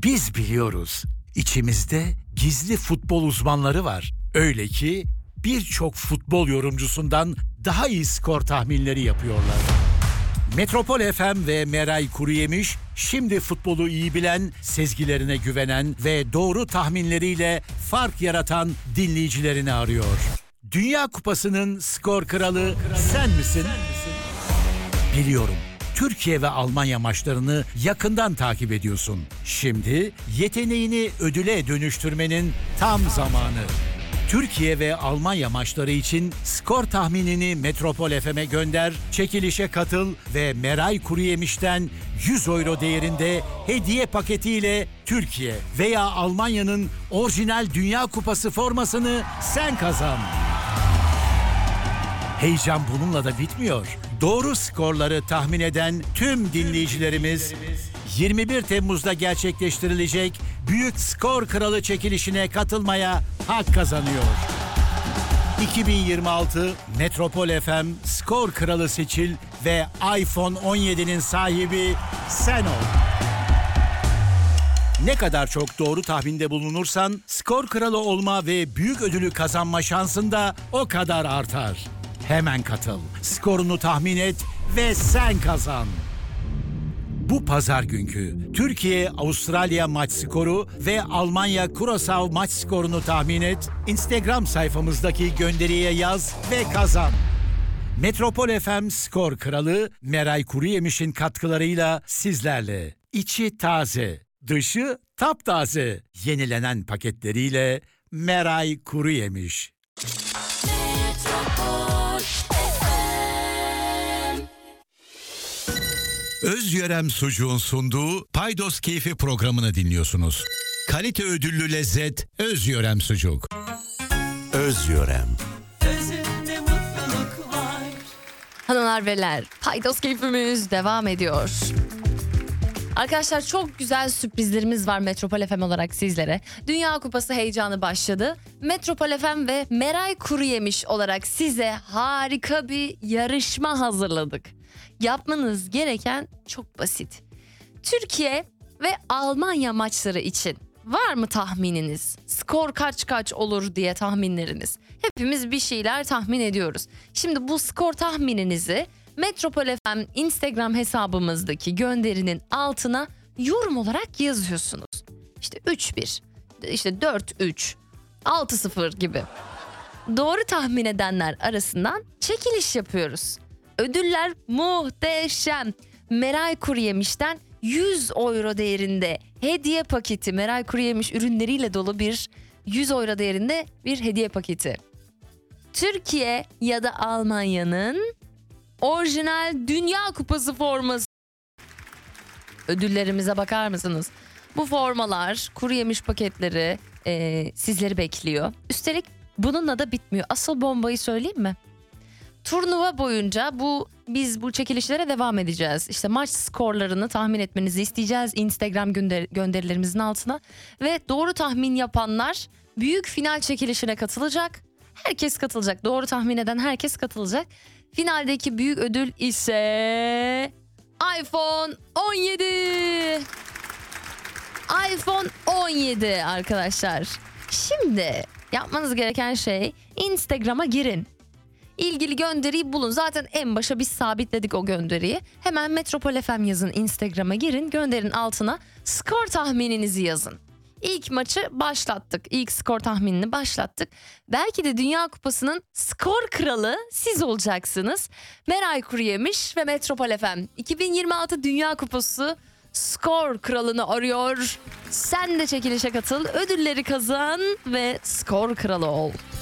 Biz biliyoruz. İçimizde gizli futbol uzmanları var. Öyle ki birçok futbol yorumcusundan daha iyi skor tahminleri yapıyorlar. Metropol FM ve Meray Kuruyemiş şimdi futbolu iyi bilen, sezgilerine güvenen ve doğru tahminleriyle fark yaratan dinleyicilerini arıyor. Dünya Kupası'nın skor kralı sen misin? Biliyorum. Türkiye ve Almanya maçlarını yakından takip ediyorsun. Şimdi yeteneğini ödüle dönüştürmenin tam zamanı. Türkiye ve Almanya maçları için skor tahminini Metropol FM'e gönder, çekilişe katıl ve Meray Kuruyemiş'ten 100 euro değerinde hediye paketiyle Türkiye veya Almanya'nın orijinal Dünya Kupası formasını sen kazan. Heyecan bununla da bitmiyor. Doğru skorları tahmin eden tüm dinleyicilerimiz 21 Temmuz'da gerçekleştirilecek Büyük Skor Kralı çekilişine katılmaya hak kazanıyor. 2026 Metropol FM Skor Kralı seçil ve iPhone 17'nin sahibi sen ol. Ne kadar çok doğru tahminde bulunursan skor kralı olma ve büyük ödülü kazanma şansın da o kadar artar. Hemen katıl, skorunu tahmin et ve sen kazan. Bu pazar günkü Türkiye-Avustralya maç skoru ve Almanya-Curaçao maç skorunu tahmin et, Instagram sayfamızdaki gönderiye yaz ve kazan. Metropol FM Skor Kralı Meray Kuruyemiş'in katkılarıyla sizlerle. İçi taze, dışı taptaze. Yenilenen paketleriyle Meray Kuruyemiş. Özyörem Sucuğun sunduğu Paydos Keyfi programını dinliyorsunuz. Kalite ödüllü lezzet Özyörem Sucuk. Özyörem. Özünde mutluluk var. Hanımlar beyler, Paydos Keyfimiz devam ediyor. Arkadaşlar çok güzel sürprizlerimiz var Metropol FM olarak sizlere. Dünya Kupası heyecanı başladı. Metropol FM ve Meray Kuruyemiş olarak size harika bir yarışma hazırladık. Yapmanız gereken çok basit. Türkiye ve Almanya maçları için var mı tahmininiz? Skor kaç olur diye tahminleriniz. Hepimiz bir şeyler tahmin ediyoruz. Şimdi bu skor tahmininizi Metropol FM Instagram hesabımızdaki gönderinin altına yorum olarak yazıyorsunuz. İşte 3-1, işte 4-3, 6-0 gibi. Doğru tahmin edenler arasından çekiliş yapıyoruz. Ödüller muhteşem. Meray Kuruyemiş'ten 100 euro değerinde hediye paketi, Meray Kuruyemiş ürünleriyle dolu bir 100 euro değerinde bir hediye paketi. Türkiye ya da Almanya'nın orijinal Dünya Kupası forması. Ödüllerimize bakar mısınız? Bu formalar, Kuruyemiş paketleri sizleri bekliyor. Üstelik bununla da bitmiyor. Asıl bombayı söyleyeyim mi? Turnuva boyunca biz bu çekilişlere devam edeceğiz. İşte maç skorlarını tahmin etmenizi isteyeceğiz Instagram gönderilerimizin altına. Ve doğru tahmin yapanlar büyük final çekilişine katılacak. Herkes katılacak. Doğru tahmin eden herkes katılacak. Finaldeki büyük ödül ise iPhone 17. iPhone 17 arkadaşlar. Şimdi yapmanız gereken şey Instagram'a girin. İlgili gönderiyi bulun. Zaten en başa biz sabitledik o gönderiyi. Hemen Metropol FM yazın, Instagram'a girin. Gönderin altına skor tahmininizi yazın. İlk maçı başlattık. İlk skor tahminini başlattık. Belki de Dünya Kupası'nın skor kralı siz olacaksınız. Meray Kuruyemiş ve Metropol FM 2026 Dünya Kupası skor kralını arıyor. Sen de çekilişe katıl, ödülleri kazan ve skor kralı ol.